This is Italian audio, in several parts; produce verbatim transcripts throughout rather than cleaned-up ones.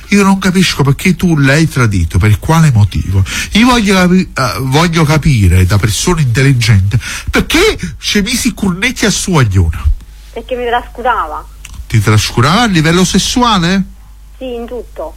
io non capisco perché tu l'hai tradito, per quale motivo. Io voglio, capi- uh, voglio capire da persona intelligente perché ci misi i cornetti a sua agliona. Perché mi trascurava. Ti trascurava a livello sessuale? Sì, in tutto.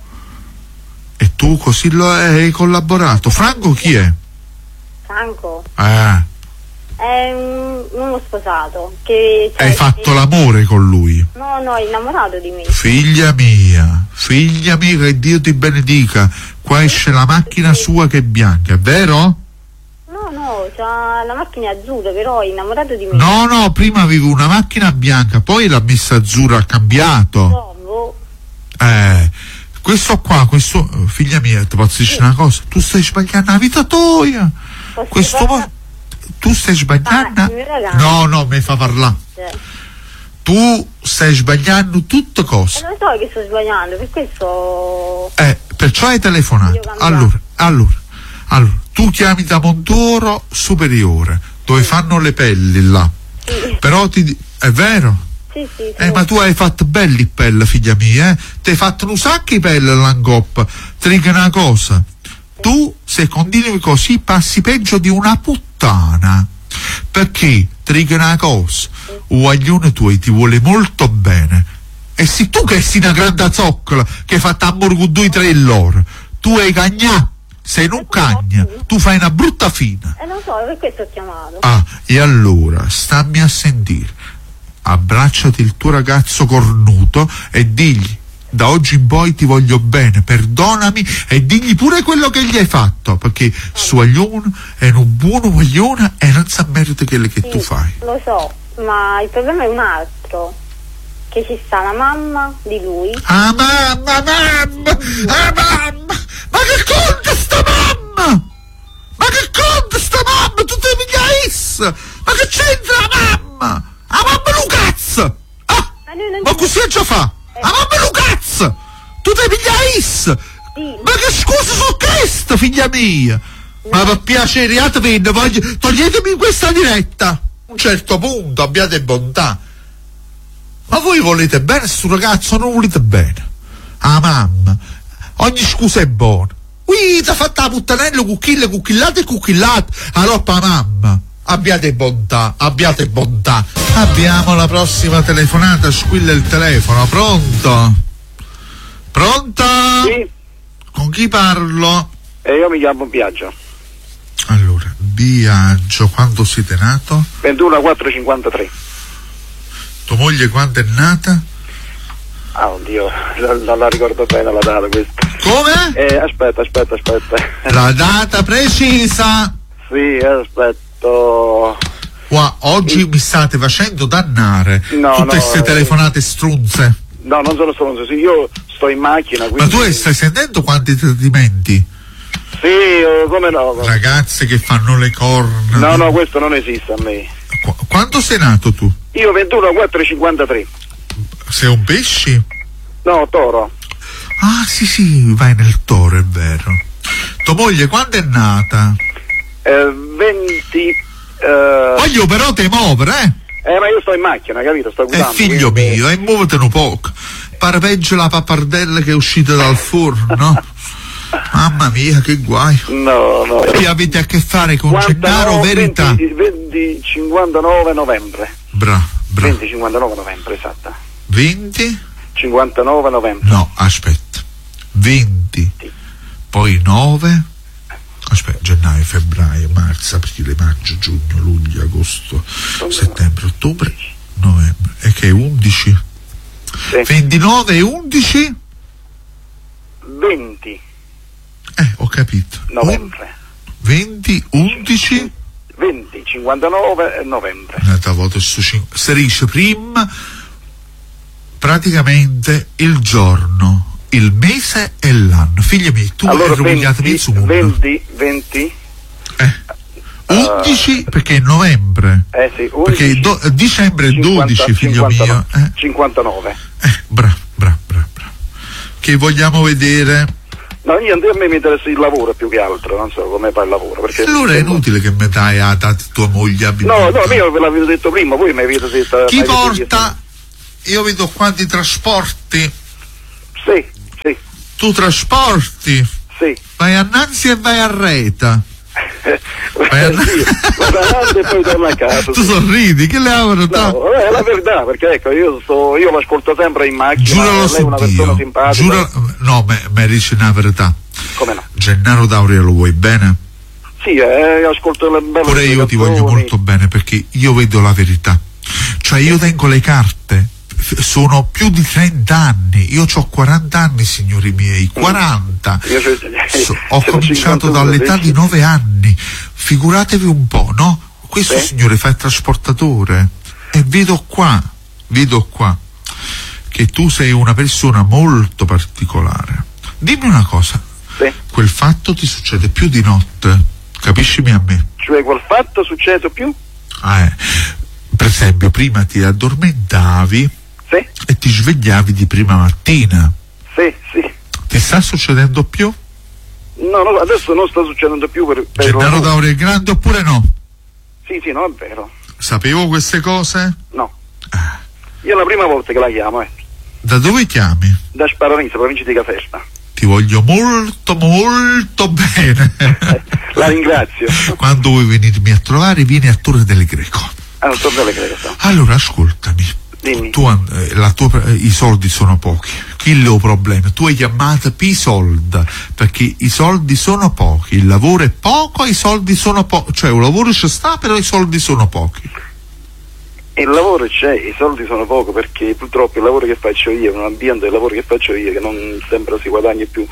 E tu così lo hai collaborato. Franco chi è? Franco? Eh. È un, uno sposato. Che, cioè, Hai fatto che... l'amore con lui? No, no, è innamorato di me. Figlia mia, figlia mia, che Dio ti benedica. Qua esce la macchina sua che è bianca, è vero? No, no, c'ha la macchina azzurra, però è innamorato di me. No, no, prima avevo una macchina bianca, poi l'ha messa azzurra, ha cambiato. No, boh. Eh, questo qua, questo, figlia mia, ti posso dire sì. Una cosa, tu stai sbagliando la vita tua. Posso questo po- tu stai sbagliando? Ah, no, no, mi fa parlare. Sì. Tu stai sbagliando tutte cose. Eh, non so che sto sbagliando, per questo... Eh, perciò hai telefonato. Allora, allora, allora, tu chiami da Montoro Superiore, dove sì. fanno le pelli là. Sì. Però ti... è vero? Sì, sì, sì. Eh, ma tu hai fatto belli pelle, figlia mia, eh? Ti hai fatto un sacco di pelle l'angoppa. Ti dico una cosa. Tu, se continui così, passi peggio di una puttana. Perché, ti dico una cosa, un guaglione tuo ti vuole molto bene. E se tu che sei una grande zoccola, che hai fatto hamburger due tre l'ora, tu hai cagnato, sei non cagna, tu fai una brutta fine. Eh, non so, per questo ho chiamato. Ah, e allora, stammi a sentire. Abbracciati il tuo ragazzo cornuto e digli: da oggi in poi ti voglio bene, perdonami, e digli pure quello che gli hai fatto, perché eh. suo guaglione è un buono guaglione e non sa merito quello che sì, tu fai. Lo so, ma il problema è un altro, che ci sta la mamma di lui. Ah mamma, mamma, ah mamma, ma che conta sta mamma? Ma che conta sta mamma? Tu te mi hai ma che c'entra la mamma? Ah mamma lo cazzo! Ah, ma, ma così già fa? Eh. Ah mamma lo cazzo! Tu te pigliai? Sì. Ma che scusa su questo, figlia mia? No. Ma per piacere, io ti voglio, toglietemi in questa diretta. A un certo punto abbiate bontà. Ma voi volete bene sto ragazzo, non volete bene? Ah mamma, ogni scusa è buona. Ui, ti ha fatto la puttanello cucchille, cucchillate e cucchillate. Allora mamma, abbiate bontà, abbiate bontà. Abbiamo la prossima telefonata, squilla il telefono, pronto? Pronto? Sì. Con chi parlo? Eh, io mi chiamo Biagio. Allora, Biagio, quando siete nato? ventuno quattro cinquantatré. Tua moglie quando è nata? Ah, oddio, non la ricordo bene la data questa. Come? Eh, aspetta, aspetta, aspetta. La data precisa? Sì, aspetto. Qua, oggi sì. Mi state facendo dannare no, tutte queste no, telefonate strunze. No, non sono stronzo, sì, io sto in macchina. Quindi... Ma tu stai sentendo quanti tradimenti? Sì, come no? Ragazze che fanno le corna. No, no, questo non esiste a me. Qu- quando sei nato tu? Io ventuno quattro cinquantatré. Sei un pesci? No, toro. Ah, sì, sì, vai nel toro, è vero. Tua moglie quando è nata? Eh, venti... Eh... Voglio però te muovere, eh? Eh, ma io sto in macchina, capito? Sto guidando. È figlio quindi... mio, e muovete un poco. Pare peggio la pappardella che è uscita dal forno. Mamma mia, che guai. No, no. Qui avete a che fare con Gennaro Verità. venti, venti cinquantanove novembre. Bra, bra. venti cinquantanove novembre, esatta. venti? cinquantanove novembre. No, aspetta. venti. Sì. Poi nove. Aspetta, gennaio, febbraio, marzo, aprile, maggio, giugno, luglio, agosto, ottobre, settembre, ottobre, novembre. E che è undici? Sì. ventinove e undici? venti. Eh, ho capito. Novembre. venti, undici? venti, cinquantanove e novembre. Si dice prima praticamente il giorno, il mese e l'anno. Figlia mia, tu allora, hai rovinato mezzo mondo. venti, venti. Eh. undici uh, perché è novembre. Eh sì, undici, perché do, dicembre è dodici, figlio cinquanta, mio. Eh. cinquantanove. Eh, bravo, bravo, bravo. Bra. Che vogliamo vedere? No, niente, a me mi interessa il lavoro più che altro, non so come fa il lavoro. Perché allora è inutile che mi dai a tua moglie a no, no, io ve l'avevo detto prima, voi mi avete detto. Chi porta? Io vedo quanti trasporti. Sì, sì. tu trasporti? Sì. Vai a Nanzi e vai a Reta. Vai a... sì, vado avanti e poi torno a casa. Tu sì. sorridi, che le avrò No, è la verità, perché ecco, io sto, io l'ascolto sempre in macchina. Giuralo lei è su una persona Dio. simpatica. Giura... No, me, me dici una verità. Come no? Gennaro D'Auria lo vuoi bene? Sì, eh, ascolto le belle Pure io ti voglio canzoni. molto bene, perché io vedo la verità. Cioè io tengo le carte. F- sono più di trenta anni, io ho quaranta anni, signori miei, quaranta. Io so- So- ho sono cominciato cinquantuno, dall'età sì. di nove anni. Figuratevi un po', no? Questo Sì. signore fa il trasportatore e vedo qua, vedo qua che tu sei una persona molto particolare. Dimmi una cosa, Sì. quel fatto ti succede più di notte, capiscimi a me? Cioè quel fatto succede più? Ah, eh. Per esempio, prima ti addormentavi Sì, e ti svegliavi di prima mattina. sì, sì. Ti sta succedendo più? No, no, adesso non sta succedendo più per, per Gennaro D'Auria è grande oppure no? Sì, sì, no, è vero. Sapevo queste cose? No. Io è la prima volta che la chiamo, eh. Da dove chiami? Da Sparanizza, provincia di Caserta. Ti voglio molto molto bene. La ringrazio. Quando vuoi venirmi a trovare, vieni a Torre del Greco. Ah, non so bene che sta. Allora ascoltami. Dimmi. Tu, eh, la tua, eh, i soldi sono pochi. Chi è il problema? Tu hai chiamato per i soldi, perché i soldi sono pochi, il lavoro è poco, i soldi sono pochi. Cioè un lavoro ci sta, però i soldi sono pochi. Il lavoro c'è, i soldi sono poco, perché purtroppo il lavoro che faccio io è un ambiente del lavoro che faccio io che non sempre si guadagna più.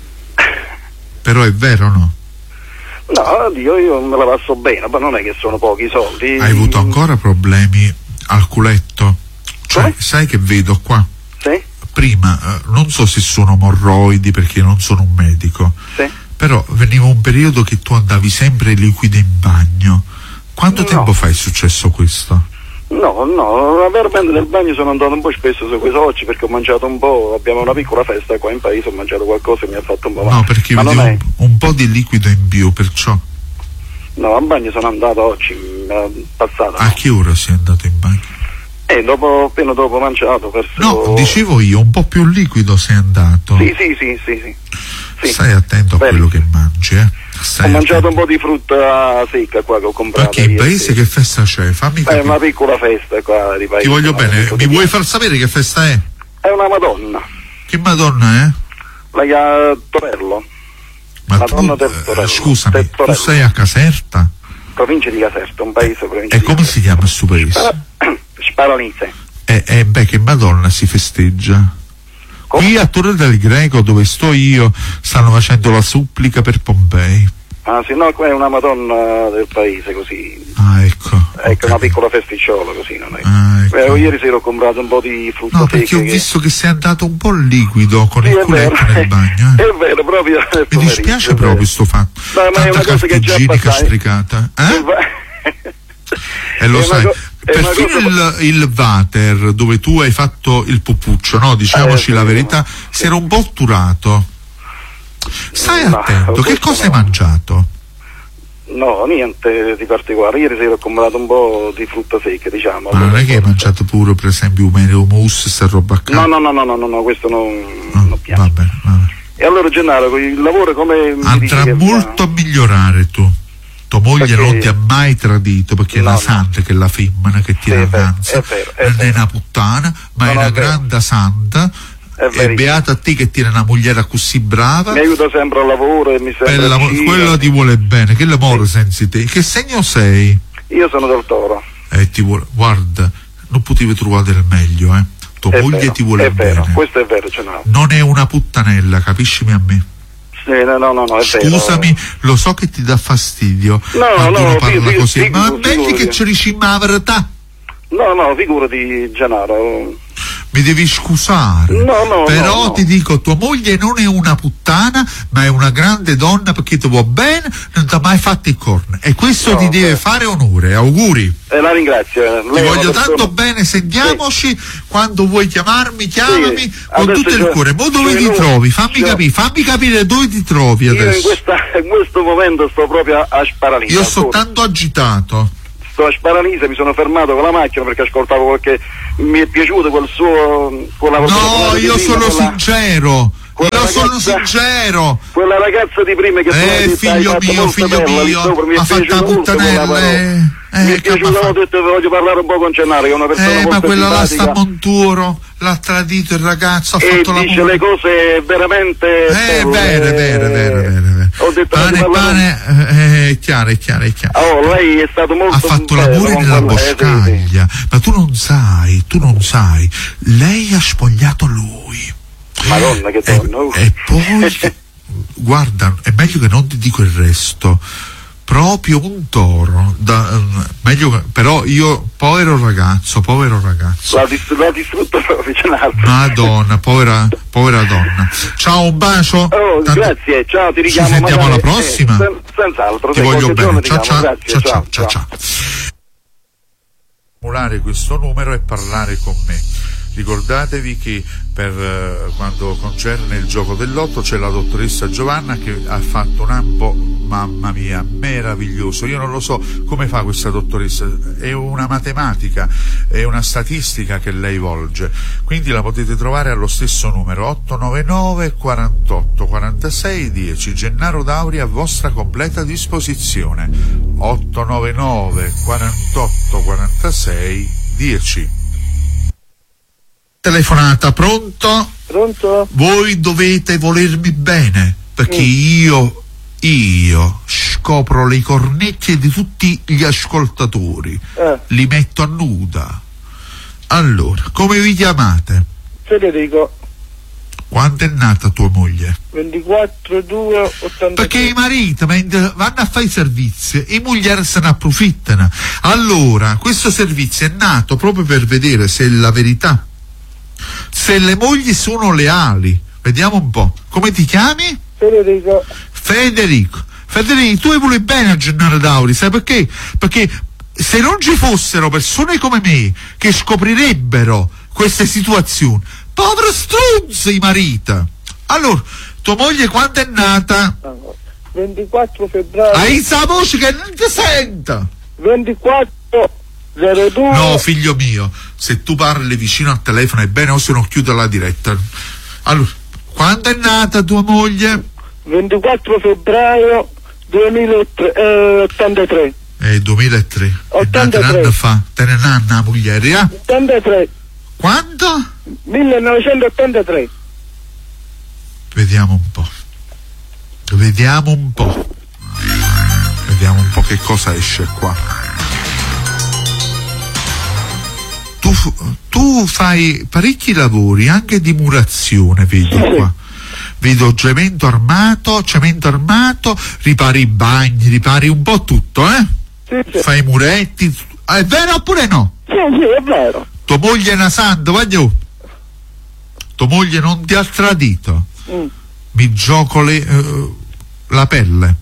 Però è vero, no? No, oddio, io me la passo bene, ma non è che sono pochi i soldi. Hai avuto ancora problemi al culetto? Cioè, Come? sai che vedo qua? Sì? Prima, eh, non so se sono morroidi perché non sono un medico, Sì? però veniva un periodo che tu andavi sempre liquido in bagno. Quanto No. tempo fa è successo questo? No, no, veramente nel bagno sono andato un po' spesso su quei soci perché ho mangiato un po', abbiamo una piccola festa qua in paese, ho mangiato qualcosa e mi ha fatto un po' male. No, perché Ma non vedevo è... un, un po' di liquido in più, perciò. No, al bagno sono andato oggi, me l'ha passata. A che ora sei andato in bagno? E dopo, appena dopo ho mangiato, verso... No, dicevo io, un po' più liquido sei andato. Sì, sì, sì, sì, sì. Sì. Stai attento a Bene. quello che mangi, eh. Stai Ho mangiato attento. un po' di frutta secca qua che ho comprato. Perché in ieri paese sera. che festa c'è? Fammi È capire. una piccola festa qua di paese. Ti voglio una bene, piccola mi di- vuoi far sapere che festa è? È una Madonna, Che Madonna è? la chiama Torello, Ma Madonna tu, del eh, Torello. scusami, Del tu Torello. sei a Caserta? provincia di Caserta, un paese provincia E di come Caserta. si chiama questo paese? Spara- Sparanise. E eh, beh, che Madonna si festeggia? Come? Qui a Torre del Greco, dove sto io, stanno facendo la supplica per Pompei. Ah sì, no, qua è una Madonna del paese così. Ah, ecco. Ecco, ok. una piccola festicciola così, non è? Ah, ecco. Eh, ieri sera ho comprato un po' di frutta No, secca. perché ho che- visto che sei andato un po' liquido con Sì, il è vero, culetto nel bagno. Eh. è vero, proprio nel Mi pomeriggio, dispiace è proprio vero. sto fatto. No, ma è Tanta una cosa carta che già igienica passai. stricata. Eh? E lo È una sai, co- è una perfino cosa- il, il water dove tu hai fatto il pupuccio, no? Diciamoci Eh, la sì, verità, sì. si era un po' otturato. Stai No, attento, che questo cosa hai no. mangiato? No, niente di particolare. Ieri sera ho comprato un po' di frutta secca, diciamo. Ma non è che hai mangiato pure, per esempio, un mele mousse, sta roba qua? No, no, no, no, no, no, no, questo non, Ah, non piace. va bene, va bene. E allora Gennaro, il lavoro come mi dici Andrà che va? molto a migliorare tu. Tua moglie Perché- non ti ha mai tradito, perché è No, la no. santa che è la femmina che ti Sì, è vero, avanza, è vero, è non è vero. una puttana, ma No, è no, una è vero. grande santa. È E verissimo. beata a te che tiene una mogliera così brava. Mi aiuta sempre al lavoro e mi sembra Bella, vicino. quello ti vuole bene, che l'amore senza te. Che segno sei? Io sono del Toro. Eh, ti vuole, guarda, non potevi trovare del meglio, eh. Tua È moglie vero, ti vuole è vero, bene. questo è vero, Gennaro. Non è una puttanella, capiscimi a me. Sì, no, no, no, no, è vero. Scusami, lo so che ti dà fastidio No, quando no, uno fi- parla fi- così, figu- ma è meglio figurati. che ci dici la verità. No, no, figurati, Gennaro. Mi devi scusare. No, no, Però no, no. ti dico, tua moglie non è una puttana, ma è una grande donna perché ti vuole bene, non ti ha mai fatto i corni. E questo No, ti deve beh. fare onore. Auguri. Eh, la ringrazio. Lei Ti è una voglio persona- tanto bene, sentiamoci. Quando vuoi chiamarmi, chiamami Sì, con adesso tutto il c'è- cuore. Ma dove c'è ti lui- trovi? Fammi c'è- capire, fammi capire dove ti trovi Io in, adesso. questa, in questo momento sto proprio a, a Sparanise. Io sto ancora. tanto agitato. Sto a Sparanise, mi sono fermato con la macchina perché ascoltavo qualche... Mi è piaciuto quel suo... Quella No, io sono quella, sincero. quella Io sono ragazza, sincero. Quella ragazza di prima che Eh, figlio mio, figlio mio, ha fatto la puttanella. Eh, mi è piaciuto, ho detto voglio parlare un po' con Gennaro, che è una persona eh, molto ma quella là sta a simpatica. Monturo, l'ha tradito il ragazzo, ha E fatto la dice le cose veramente Eh, belle. vero, vero, vero, vero, vero. Ho detto Pane, voglio parlare- pane, eh, è chiaro, è chiaro, è chiaro. Oh, lei è stato molto Ha fatto bello l'amore con nella quella- eh, sì, sì. boscaglia, ma tu non sai, tu non sai, lei ha spogliato lui. Madonna, che E, donna. uh. e poi, guarda, è meglio che non ti dico il resto. Proprio un toro, da, um, meglio che- però io, povero ragazzo, povero ragazzo. L'ha dis- l'ha distrutto proprio Gennaro. Madonna, povera, povera donna. Ciao, un bacio. Oh, Tanto- grazie, ciao, ti Ci richiamo. sentiamo magari- alla prossima. eh, sen- senz'altro, Ti se voglio qualche giorno bene. ti Ciao chiamo, ciao, grazie, ciao ciao ciao ciao. Formulare questo numero e parlare con me. Ricordatevi che per eh, quando concerne il gioco del lotto c'è la dottoressa Giovanna che ha fatto un ambo, mamma mia, meraviglioso. Io non lo so come fa questa dottoressa, è una matematica, è una statistica che lei volge, quindi la potete trovare allo stesso numero otto nove nove quarantotto quarantasei dieci. Gennaro Dauri a vostra completa disposizione. otto nove nove quarantotto quarantasei dieci. Telefonata, pronto? Pronto? Voi dovete volermi bene, perché io, io scopro le cornecchie di tutti gli ascoltatori, Eh, li metto a nuda. Allora, come vi chiamate? Federico, Quando è nata tua moglie? ventiquattro due ottantatré. Perché i mariti mentre vanno a fare i servizi, i moglieri se ne approfittano. Allora, questo servizio è nato proprio per vedere se è la verità, se le mogli sono leali. Vediamo un po'. Come ti chiami? Federico, Federico. Federico, tu vuoi bene a Gennaro Dauri, sai perché? Perché se non ci fossero persone come me che scoprirebbero queste situazioni, povero struzzo i mariti. Allora, tua moglie quando è nata? ventiquattro febbraio. Hai sa voce che non ti senta. ventiquattro zero due. No, figlio mio, se tu parli vicino al telefono è bene, o se no chiudo la diretta. Allora, quando è nata tua moglie? ventiquattro febbraio duemilaottantatré. Eh, duemilatré. È nata un ottantatré. anno fa. Te ne nanna una moglie, eh? ottantatré. Quanto? millenovecentottantatré. Vediamo un po'. Vediamo un po'. Vediamo un po' che cosa esce qua. Tu, tu fai parecchi lavori, anche di murazione, vedo qua. Vedo cemento armato, cemento armato, ripari i bagni, ripari un po' tutto, eh? Sì, sì. Fai i muretti. Ah, è vero oppure no? Sì, sì, è vero. Tua moglie è una santa, voglio. Tua moglie non ti ha tradito. Mm. Mi gioco le, eh, la pelle.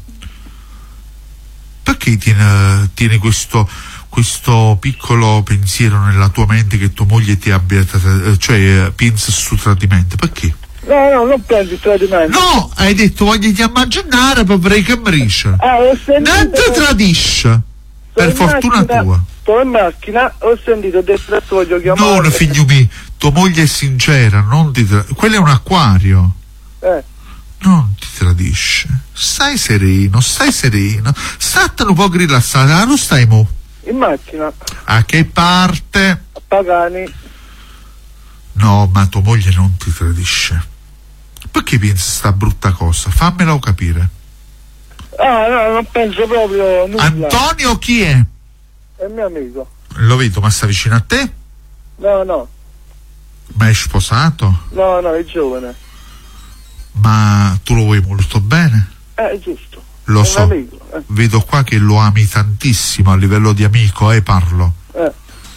Perché tieni, tieni questo, questo piccolo pensiero nella tua mente che tua moglie ti abbia, eh, cioè eh, pensa su tradimento? Perché? No, no, non pensi il tradimento. No, hai detto voglio immaginare per vorrei che mrisce. Ah, ho sentito. Non ti tradisce. Per Sono in fortuna macchina, tua. Sto in macchina, ho sentito, ho detto adesso voglio chiamare. Non, figlio mio, tua moglie è sincera, non ti tra... quello è un acquario. Eh, Non ti tradisce. Stai sereno, stai sereno. Statene un po' rilassata, non stai mo. in macchina, A che parte? a Pagani. No, ma tua moglie non ti tradisce. Perché pensi sta brutta cosa? Fammelo capire. Ah, no, non penso proprio nulla. Antonio chi è? È il mio amico. Lo vedo, ma sta vicino a te? No, no, Ma è sposato? no, no, è giovane. Ma tu lo vuoi molto bene? Eh, è giusto. Lo è so. un amico. Eh, Vedo qua che lo ami tantissimo a livello di amico, eh, parlo. eh.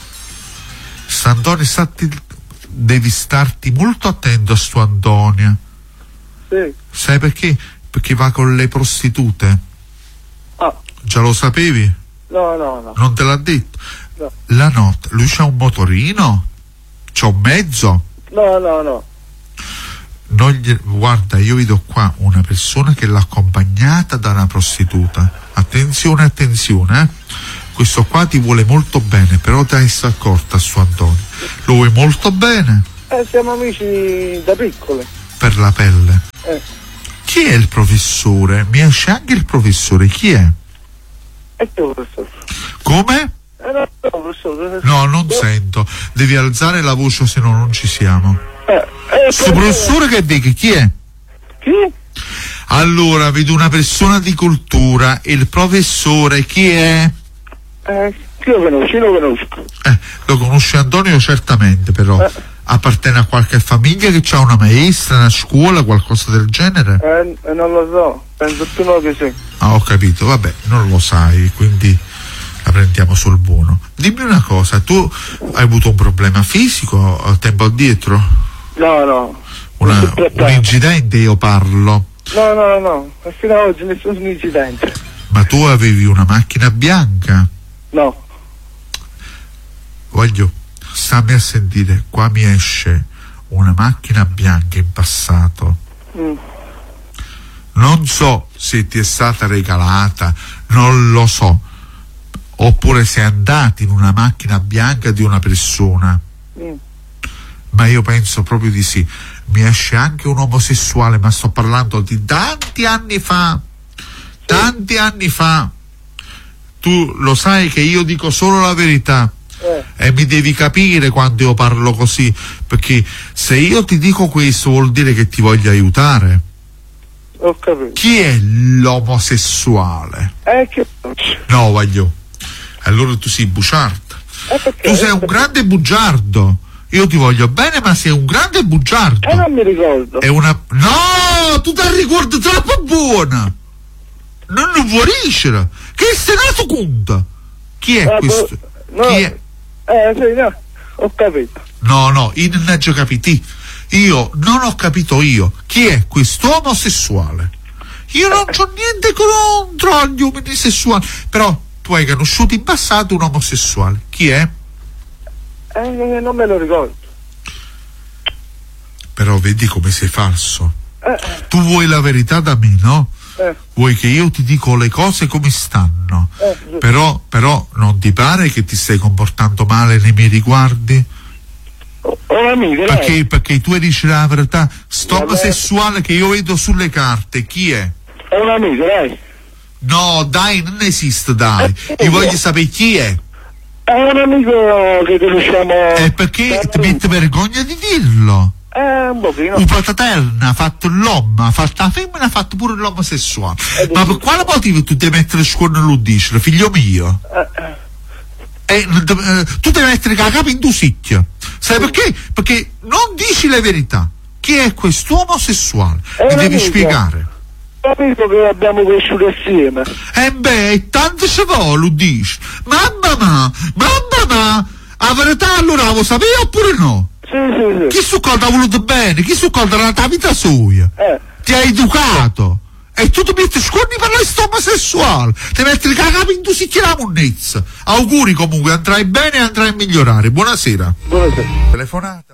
St'Antonio, stati, devi starti molto attento a sto Antonio. Sì. Sai perché? Perché va con le prostitute. Ah, Già lo sapevi? no, no, no. Non te l'ha detto? No. La notte, lui c'ha un motorino? C'ha un mezzo? No, no, no. Non gli- guarda, io vedo qua una persona che l'ha accompagnata da una prostituta. Attenzione, attenzione, eh? Questo qua ti vuole molto bene, però ti sei accorta su Antonio. Lo vuoi molto bene Eh, siamo amici da piccoli. per la pelle. Eh. Chi è il professore? Mi esce anche il professore, chi è? È tu, professore. Come? Eh, no, no, professore. No, non sento. Devi alzare la voce, se no non ci siamo. Eh, eh, Sto professore che vedi, chi è? Chi? Allora, vedo una persona di cultura. Il professore chi è? Eh, chi lo conosci? Lo conosco. Eh, lo conosce Antonio certamente, però. Eh. Appartiene a qualche famiglia che ha una maestra, una scuola, qualcosa del genere? Eh, eh, non lo so, penso tu no che sì. Ah, ho capito, vabbè, non lo sai, quindi la prendiamo sul buono. Dimmi una cosa, tu hai avuto un problema fisico a tempo addietro? No, no. Una, nessun un problema. incidente io parlo. No, no, no, fino ad oggi nessun incidente. Ma tu avevi una macchina bianca? No. Voglio, stammi a sentire, qua mi esce una macchina bianca in passato. Mm. Non so se ti è stata regalata, non lo so, oppure sei andato in una macchina bianca di una persona, Mm. ma io penso proprio di sì. Mi esce anche un omosessuale, ma sto parlando di tanti anni fa, tanti anni fa. Tu lo sai che io dico solo la verità. Eh. E mi devi capire quando io parlo così, perché se io ti dico questo vuol dire che ti voglio aiutare. Ho capito. Chi è l'omosessuale? Eh, che... No, voglio. Allora tu sei bugiardo. Eh, perché? Tu sei un grande bugiardo. Io ti voglio bene, ma sei un grande bugiardo. Eh, non mi ricordo. È una... No, tu ti ricordi troppo buona. Non non vuoi riuscire. Che sei nato conta? Chi è Eh, questo? no. Chi è? Eh, sì, no, ho capito. No, no, io non ho già capito. Io non ho capito io. Chi è questo omosessuale? Io non c'ho niente contro gli uomini sessuali. Però tu hai conosciuto in passato un omosessuale. Chi è? Eh, non me lo ricordo. Però vedi come sei falso. Eh, Tu vuoi la verità da me, no? eh, Vuoi che io ti dico le cose come stanno. eh, giusto. Però, però non ti pare che ti stai comportando male nei miei riguardi? Ho un amico, lei. Perché, perché tu dici la verità. Sto Vabbè. omosessuale che io vedo sulle carte, chi è? È un amico, lei. No, dai, non esiste, dai. Eh, Io voglio sapere chi è. È un amico che conosciamo. E perché ti metti vergogna di dirlo? Eh, un pochino. Un paterno ha fatto l'uomo, ha fatto la femmina, ha fatto pure l'omosessuale. Eh, Ma per quale motivo tu devi mettere scuola e lo dici, figlio mio? Eh, eh. Eh, eh, tu devi mettere la capa in due sicchie. Sai perché? Perché non dici la verità. Chi è questo omosessuale? È Mi un devi amico. spiegare. Un amico che abbiamo cresciuto assieme. E beh, tanto ci vuole, dici. Mamma ma, mamma ma, la verità allora la vuoi sapere oppure no? Sì, sì, sì. Chi su cosa ha voluto bene? Chi su cosa ha la vita sua? Eh. Ti ha educato. E tu ti metti scorni per la omosessuale. Ti metti il cagato in tu si la monnezza. Auguri comunque, andrai bene e andrai a migliorare. Buonasera. Buonasera. Telefonata.